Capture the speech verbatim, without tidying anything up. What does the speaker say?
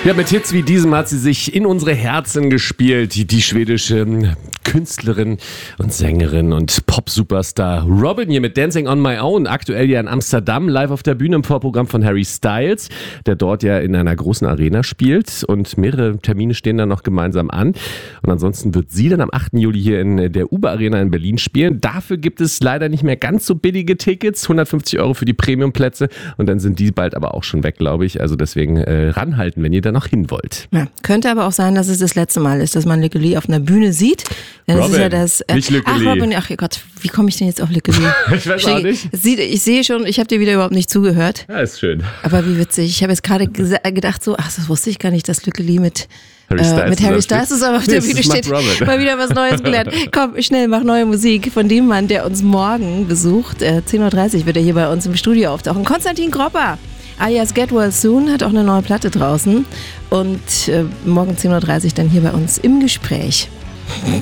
Ja, mit Hits wie diesem hat sie sich in unsere Herzen gespielt, die, die schwedische Künstlerin und Sängerin und Pop-Superstar Robyn hier mit Dancing on My Own, aktuell ja in Amsterdam, live auf der Bühne im Vorprogramm von Harry Styles, der dort ja in einer großen Arena spielt und mehrere Termine stehen dann noch gemeinsam an. Und ansonsten wird sie dann am achten Juli hier in der Uber Arena in Berlin spielen. Dafür gibt es leider nicht mehr ganz so billige Tickets, hundertfünfzig Euro für die Premiumplätze und dann sind die bald aber auch schon weg, glaube ich. Also deswegen äh, ranhalten, wenn ihr da noch hin wollt. Ja, könnte aber auch sein, dass es das letzte Mal ist, dass man Lücke Lee auf einer Bühne sieht. Denn Robyn, das ist ja das, äh, nicht Lücke ach, Lee. Robyn, ach Gott, wie komme ich denn jetzt auf Lücke Lee? Ich weiß auch nicht. Ich, ich sehe schon, ich habe dir wieder überhaupt nicht zugehört. Ja, ist schön. Aber wie witzig. Ich habe jetzt gerade gesa- gedacht so, ach, das wusste ich gar nicht, dass Lücke Lee mit Harry Äh, Styles mit Harry Styles zusammen auf der Nee, Bühne das macht steht. Robyn. Mal wieder was Neues gelernt. Komm, schnell, mach neue Musik von dem Mann, der uns morgen besucht. Äh, zehn Uhr dreißig wird er hier bei uns im Studio auftauchen. Konstantin Gropper, alias Get Well Soon, hat auch eine neue Platte draußen. Und äh, morgen zehn Uhr dreißig dann hier bei uns im Gespräch.